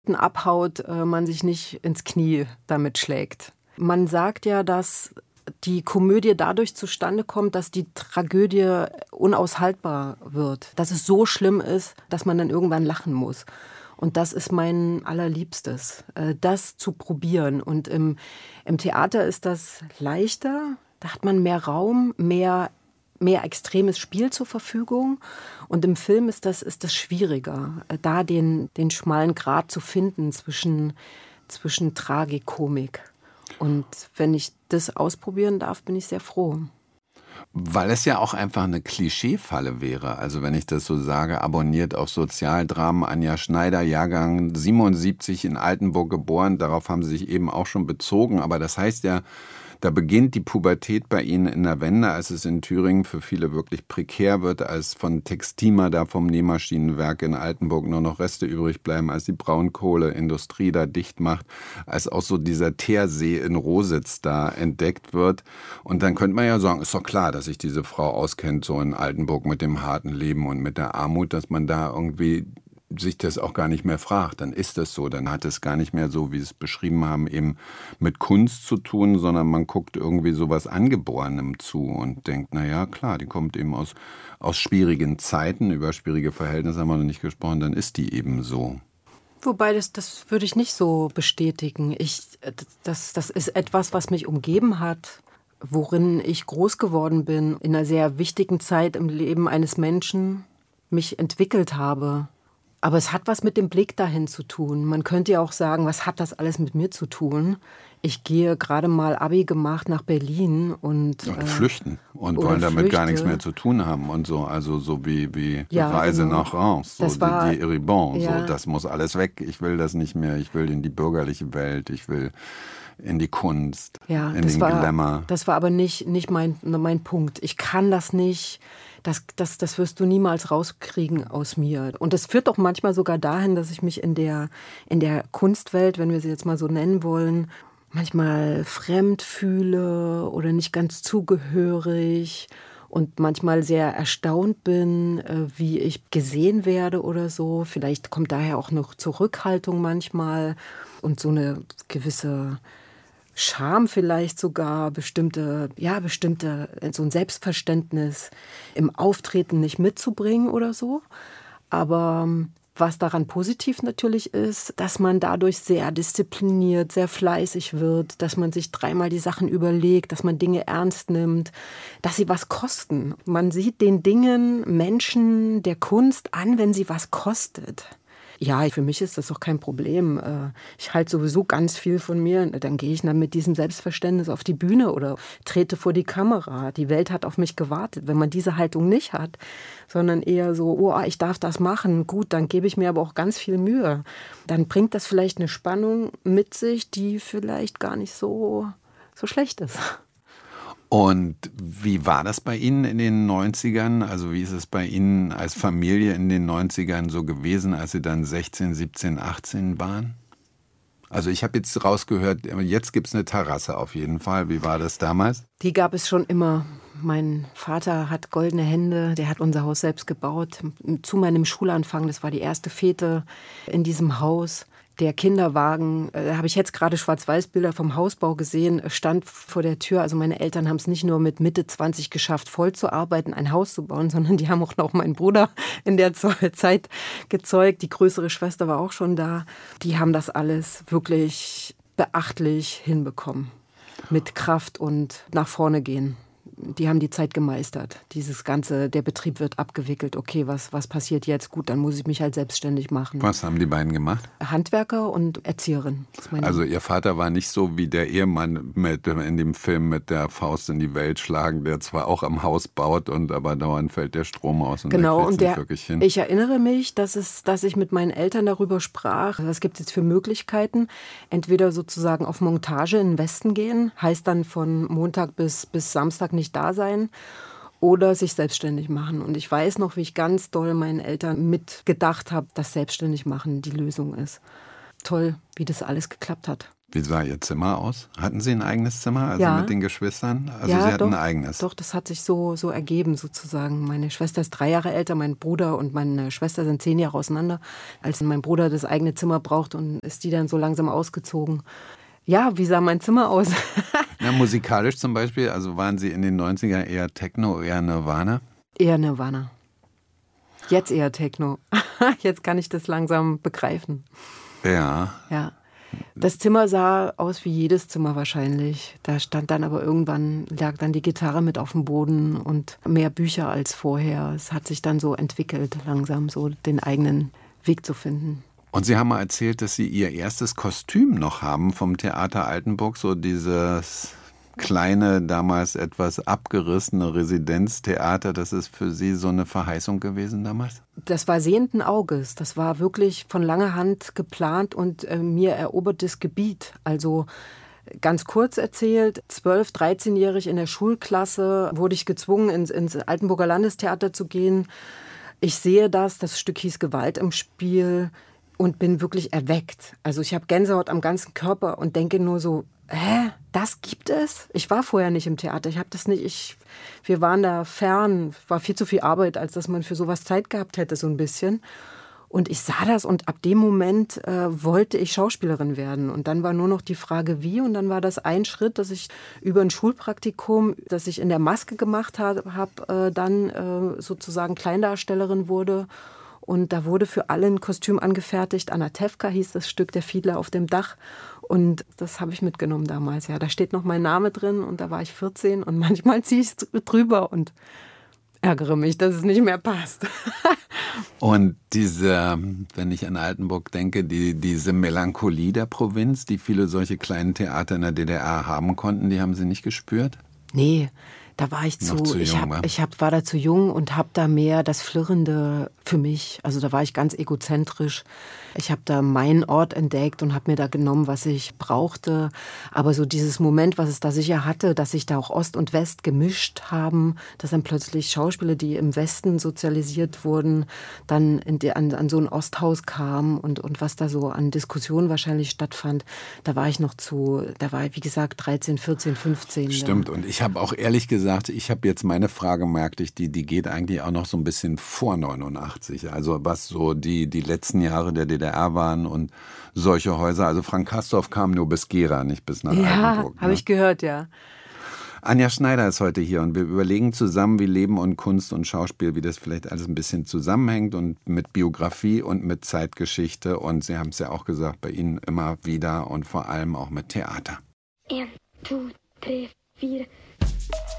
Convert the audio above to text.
abhaut, man sich nicht ins Knie damit schlägt. Man sagt ja, dass die Komödie dadurch zustande kommt, dass die Tragödie unaushaltbar wird. Dass es so schlimm ist, dass man dann irgendwann lachen muss. Und das ist mein Allerliebstes, das zu probieren. Und im Theater ist das leichter. Da hat man mehr Raum, mehr extremes Spiel zur Verfügung. Und im Film ist das schwieriger, da den schmalen Grat zu finden zwischen Tragik, Komik. Und wenn ich das ausprobieren darf, bin ich sehr froh. Weil es ja auch einfach eine Klischeefalle wäre. Also wenn ich das so sage, abonniert auf Sozialdramen, Anja Schneider, Jahrgang 77 in Altenburg geboren. Darauf haben Sie sich eben auch schon bezogen. Aber das heißt ja, da beginnt die Pubertät bei Ihnen in der Wende, als es in Thüringen für viele wirklich prekär wird, als von Textima da vom Nähmaschinenwerk in Altenburg nur noch Reste übrig bleiben, als die Braunkohleindustrie da dicht macht, als auch so dieser Teersee in Rositz da entdeckt wird. Und dann könnte man ja sagen, ist doch klar, dass sich diese Frau auskennt, so in Altenburg mit dem harten Leben und mit der Armut, dass man da irgendwie sich das auch gar nicht mehr fragt, dann ist das so, dann hat es gar nicht mehr so, wie Sie es beschrieben haben, eben mit Kunst zu tun, sondern man guckt irgendwie sowas Angeborenem zu und denkt, na ja, klar, die kommt eben aus schwierigen Zeiten, über schwierige Verhältnisse haben wir noch nicht gesprochen, dann ist die eben so. Wobei, das würde ich nicht so bestätigen. Das ist etwas, was mich umgeben hat, worin ich groß geworden bin, in einer sehr wichtigen Zeit im Leben eines Menschen mich entwickelt habe. Aber es hat was mit dem Blick dahin zu tun. Man könnte ja auch sagen, was hat das alles mit mir zu tun? Ich gehe gerade mal Abi gemacht nach Berlin und flüchten und wollen damit gar nichts mehr zu tun haben und so. Also so wie ja, Reise genau. nach Reims, so die Eribon, ja. So, das muss alles weg. Ich will das nicht mehr. Ich will in die bürgerliche Welt. Ich will in die Kunst, in den Glamour. Das war aber nicht mein Punkt. Ich kann das nicht. Das wirst du niemals rauskriegen aus mir. Und das führt auch manchmal sogar dahin, dass ich mich in der Kunstwelt, wenn wir sie jetzt mal so nennen wollen, manchmal fremd fühle oder nicht ganz zugehörig und manchmal sehr erstaunt bin, wie ich gesehen werde oder so. Vielleicht kommt daher auch noch Zurückhaltung manchmal und so eine gewisse Scham vielleicht sogar, bestimmte, so ein Selbstverständnis im Auftreten nicht mitzubringen oder so. Aber was daran positiv natürlich ist, dass man dadurch sehr diszipliniert, sehr fleißig wird, dass man sich dreimal die Sachen überlegt, dass man Dinge ernst nimmt, dass sie was kosten. Man sieht den Dingen, Menschen, der Kunst an, wenn sie was kostet. Ja, für mich ist das doch kein Problem. Ich halte sowieso ganz viel von mir. Dann gehe ich dann mit diesem Selbstverständnis auf die Bühne oder trete vor die Kamera. Die Welt hat auf mich gewartet. Wenn man diese Haltung nicht hat, sondern eher so, oh, ich darf das machen, gut, dann gebe ich mir aber auch ganz viel Mühe. Dann bringt das vielleicht eine Spannung mit sich, die vielleicht gar nicht so schlecht ist. Und wie war das bei Ihnen in den 90ern? Also wie ist es bei Ihnen als Familie in den 90ern so gewesen, als Sie dann 16, 17, 18 waren? Also ich habe jetzt rausgehört, jetzt gibt es eine Terrasse auf jeden Fall. Wie war das damals? Die gab es schon immer. Mein Vater hat goldene Hände, der hat unser Haus selbst gebaut. Zu meinem Schulanfang, das war die erste Fete in diesem Haus. Der Kinderwagen, da habe ich jetzt gerade Schwarz-Weiß-Bilder vom Hausbau gesehen, stand vor der Tür. Also meine Eltern haben es nicht nur mit Mitte 20 geschafft, voll zu arbeiten, ein Haus zu bauen, sondern die haben auch noch meinen Bruder in der Zeit gezeugt. Die größere Schwester war auch schon da. Die haben das alles wirklich beachtlich hinbekommen. Mit Kraft und nach vorne gehen. Die haben die Zeit gemeistert. Dieses Ganze, der Betrieb wird abgewickelt. Okay, was passiert jetzt? Gut, dann muss ich mich halt selbstständig machen. Was haben die beiden gemacht? Handwerker und Erzieherin. Also Ihr Vater war nicht so wie der Ehemann in dem Film mit der Faust in die Welt schlagen, der zwar auch am Haus baut, aber dauernd fällt der Strom aus und genau, und nicht wirklich hin. Ich erinnere mich, dass ich mit meinen Eltern darüber sprach. Was gibt es jetzt für Möglichkeiten? Entweder sozusagen auf Montage in den Westen gehen, heißt dann von Montag bis Samstag nicht da sein oder sich selbstständig machen. Und ich weiß noch, wie ich ganz doll meinen Eltern mitgedacht habe, dass selbstständig machen die Lösung ist. Toll, wie das alles geklappt hat. Wie sah Ihr Zimmer aus? Hatten Sie ein eigenes Zimmer, also Ja. mit den Geschwistern? Also Ja, Sie hatten doch, ein eigenes. doch, das hat sich so ergeben sozusagen. Meine Schwester ist 3 Jahre älter, mein Bruder und meine Schwester sind 10 Jahre auseinander. Als mein Bruder das eigene Zimmer braucht und ist die dann so langsam ausgezogen. Ja, wie sah mein Zimmer aus? Na, musikalisch zum Beispiel, also waren Sie in den 90er eher Techno, eher Nirvana? Eher Nirvana. Jetzt eher Techno. Jetzt kann ich das langsam begreifen. Ja. Ja. Das Zimmer sah aus wie jedes Zimmer wahrscheinlich. Da stand dann aber irgendwann, lag dann die Gitarre mit auf dem Boden und mehr Bücher als vorher. Es hat sich dann so entwickelt, langsam so den eigenen Weg zu finden. Und Sie haben mal erzählt, dass Sie Ihr erstes Kostüm noch haben vom Theater Altenburg, so dieses kleine, damals etwas abgerissene Residenztheater. Das ist für Sie so eine Verheißung gewesen damals? Das war sehenden Auges. Das war wirklich von langer Hand geplant und mir erobertes Gebiet. Also ganz kurz erzählt, 12-, 13-jährig in der Schulklasse wurde ich gezwungen, ins Altenburger Landestheater zu gehen. Ich sehe das Stück hieß Gewalt im Spiel und bin wirklich erweckt. Also ich habe Gänsehaut am ganzen Körper und denke nur so, das gibt es? Ich war vorher nicht im Theater, ich habe das nicht, wir waren da fern, war viel zu viel Arbeit, als dass man für sowas Zeit gehabt hätte, so ein bisschen. Und ich sah das und ab dem Moment wollte ich Schauspielerin werden. Und dann war nur noch die Frage, wie. Und dann war das ein Schritt, dass ich über ein Schulpraktikum, das ich in der Maske gemacht habe, dann sozusagen Kleindarstellerin wurde. Und da wurde für alle ein Kostüm angefertigt. Anatevka hieß das Stück, der Fiedler auf dem Dach. Und das habe ich mitgenommen damals. Ja, da steht noch mein Name drin und da war ich 14 und manchmal ziehe ich es drüber und ärgere mich, dass es nicht mehr passt. Und diese, wenn ich an Altenburg denke, diese Melancholie der Provinz, die viele solche kleinen Theater in der DDR haben konnten, die haben Sie nicht gespürt? Nee, da war ich Noch zu jung, wa? war da zu jung und habe da mehr das Flirrende für mich. Also da war ich ganz egozentrisch. Ich habe da meinen Ort entdeckt und habe mir da genommen, was ich brauchte. Aber so dieses Moment, was es da sicher hatte, dass sich da auch Ost und West gemischt haben, dass dann plötzlich Schauspieler, die im Westen sozialisiert wurden, dann an so ein Osthaus kamen und was da so an Diskussionen wahrscheinlich stattfand. Da war ich, wie gesagt, 13, 14, 15. Stimmt. Und ich habe auch ehrlich gesagt, ich habe jetzt meine Frage, merkte ich, die geht eigentlich auch noch so ein bisschen vor 89. Also was so die letzten Jahre der DDR waren und solche Häuser. Also Frank Castorf kam nur bis Gera, nicht bis nach Altenburg. Ja, habe ich gehört, ja. Anja Schneider ist heute hier und wir überlegen zusammen, wie Leben und Kunst und Schauspiel, wie das vielleicht alles ein bisschen zusammenhängt und mit Biografie und mit Zeitgeschichte. Und Sie haben es ja auch gesagt, bei Ihnen immer wieder und vor allem auch mit Theater. 1, 2, 3, 4.